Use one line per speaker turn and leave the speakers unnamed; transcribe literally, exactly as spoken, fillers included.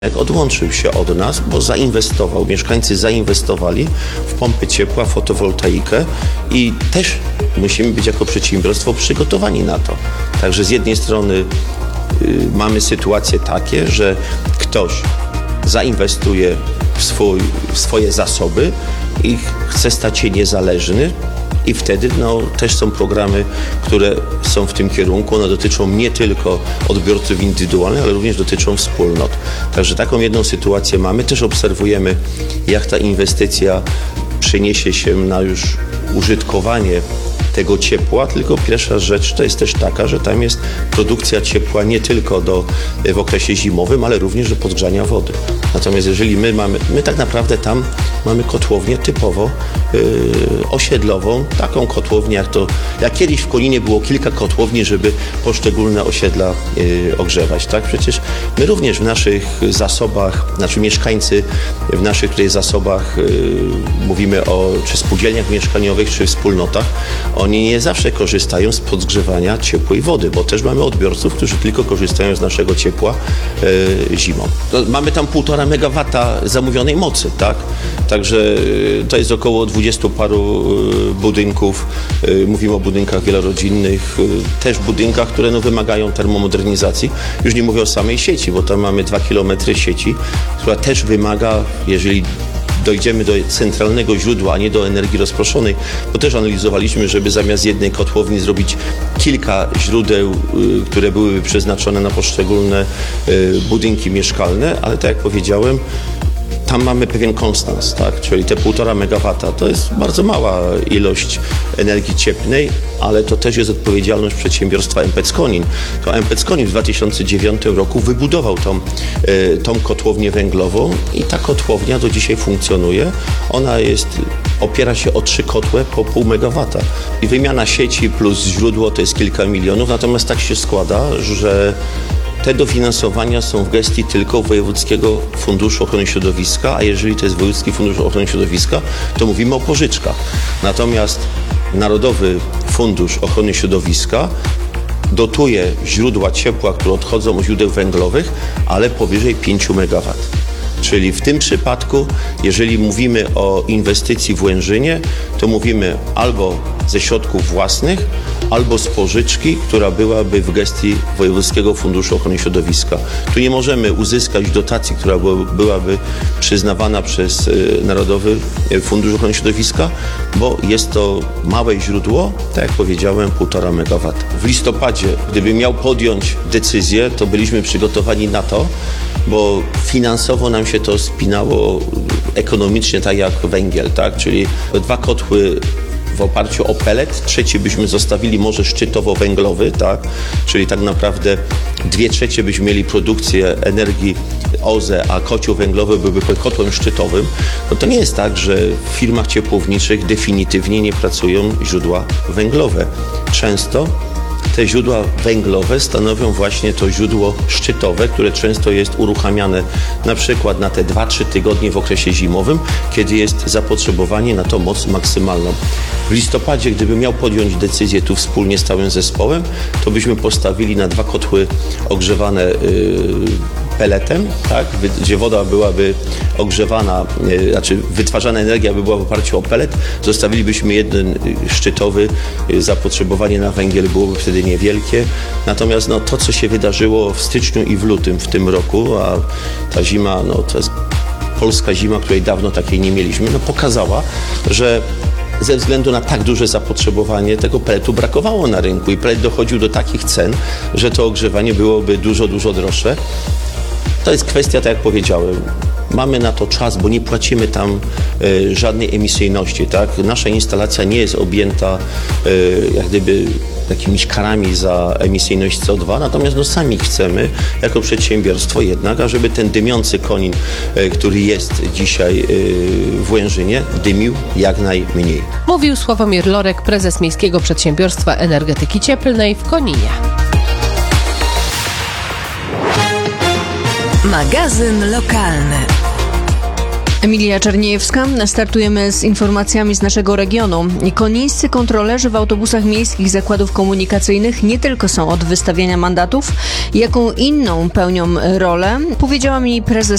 Odłączył się od nas, bo zainwestował, mieszkańcy zainwestowali w pompy ciepła, fotowoltaikę i też musimy być jako przedsiębiorstwo przygotowani na to. Także z jednej strony y, mamy sytuacje takie, że ktoś zainwestuje w, swój, w swoje zasoby i chce stać się niezależny. I wtedy no, też są programy, które są w tym kierunku. One dotyczą nie tylko odbiorców indywidualnych, ale również dotyczą wspólnot. Także taką jedną sytuację mamy. Też obserwujemy, jak ta inwestycja przeniesie się na już użytkowanie tego ciepła, tylko pierwsza rzecz to jest też taka, że tam jest produkcja ciepła nie tylko do, w okresie zimowym, ale również do podgrzania wody. Natomiast jeżeli my mamy, my tak naprawdę tam mamy kotłownię typowo yy, osiedlową, taką kotłownię jak to, jak kiedyś w Koninie było kilka kotłowni, żeby poszczególne osiedla yy, ogrzewać, tak? Przecież my również w naszych zasobach, znaczy mieszkańcy w naszych tutaj zasobach, yy, mówimy o czy spółdzielniach mieszkaniowych, czy wspólnotach, oni nie zawsze korzystają z podgrzewania ciepłej wody, bo też mamy odbiorców, którzy tylko korzystają z naszego ciepła yy, zimą. No, mamy tam półtora megawata zamówionej mocy, tak? Także yy, to jest około dwudziestu paru yy, budynków. Yy, mówimy o budynkach wielorodzinnych, yy, też budynkach, które no, wymagają termomodernizacji. Już nie mówię o samej sieci, bo tam mamy dwa kilometry sieci, która też wymaga, jeżeli dojdziemy do centralnego źródła, a nie do energii rozproszonej, bo też analizowaliśmy, żeby zamiast jednej kotłowni zrobić kilka źródeł, y, które byłyby przeznaczone na poszczególne y, budynki mieszkalne, ale tak jak powiedziałem, tam mamy pewien konstans, tak? Czyli te półtora megawata to jest bardzo mała ilość energii cieplnej, ale to też jest odpowiedzialność przedsiębiorstwa M P E C Konin. To M P E C Konin w dwa tysiące dziewiątym roku wybudował tą, y, tą kotłownię węglową i ta kotłownia do dzisiaj funkcjonuje. Ona jest, opiera się o trzy kotły po pół megawata. I wymiana sieci plus źródło to jest kilka milionów, natomiast tak się składa, że te dofinansowania są w gestii tylko Wojewódzkiego Funduszu Ochrony Środowiska, a jeżeli to jest Wojewódzki Fundusz Ochrony Środowiska, to mówimy o pożyczkach. Natomiast Narodowy Fundusz Ochrony Środowiska dotuje źródła ciepła, które odchodzą od źródeł węglowych, ale powyżej pięciu megawatów. Czyli w tym przypadku, jeżeli mówimy o inwestycji w Łężynie, to mówimy albo ze środków własnych, albo z pożyczki, która byłaby w gestii Wojewódzkiego Funduszu Ochrony Środowiska. Tu nie możemy uzyskać dotacji, która byłaby przyznawana przez Narodowy Fundusz Ochrony Środowiska, bo jest to małe źródło, tak jak powiedziałem, półtora megawata. W listopadzie, gdyby miał podjąć decyzję, to byliśmy przygotowani na to, bo finansowo nam się to spinało ekonomicznie tak jak węgiel, tak? Czyli dwa kotły w oparciu o pelet, trzeci byśmy zostawili może szczytowo-węglowy, tak? Czyli tak naprawdę dwie trzecie byśmy mieli produkcję energii O Z E, a kocioł węglowy byłby kotłem szczytowym. No to nie jest tak, że w firmach ciepłowniczych definitywnie nie pracują źródła węglowe. Często te źródła węglowe stanowią właśnie to źródło szczytowe, które często jest uruchamiane na przykład na te dwa trzy tygodnie w okresie zimowym, kiedy jest zapotrzebowanie na tą moc maksymalną. W listopadzie, gdyby miał podjąć decyzję tu wspólnie z całym zespołem, to byśmy postawili na dwa kotły ogrzewane yy, peletem, tak, gdzie woda byłaby ogrzewana, yy, znaczy wytwarzana energia by była w oparciu o pelet, zostawilibyśmy jeden szczytowy, yy, zapotrzebowanie na węgiel byłoby wtedy niewielkie. Natomiast no, to, co się wydarzyło w styczniu i w lutym w tym roku, a ta zima, no, to jest polska zima, której dawno takiej nie mieliśmy, no, pokazała, że ze względu na tak duże zapotrzebowanie tego peletu brakowało na rynku i pelet dochodził do takich cen, że to ogrzewanie byłoby dużo, dużo droższe. To jest kwestia, tak jak powiedziałem, mamy na to czas, bo nie płacimy tam y, żadnej emisyjności, tak? Nasza instalacja nie jest objęta y, jak gdyby jakimiś karami za emisyjność C O dwa, natomiast no, sami chcemy jako przedsiębiorstwo jednak, ażeby ten dymiący Konin, y, który jest dzisiaj y, w Łężynie, dymił jak najmniej.
Mówił Sławomir Lorek, prezes Miejskiego Przedsiębiorstwa Energetyki Cieplnej w Koninie.
Magazyn lokalny.
Emilia Czerniejewska. Startujemy z informacjami z naszego regionu. Konińscy kontrolerzy w autobusach miejskich zakładów komunikacyjnych nie tylko są od wystawiania mandatów, jaką inną pełnią rolę, powiedziała mi prezes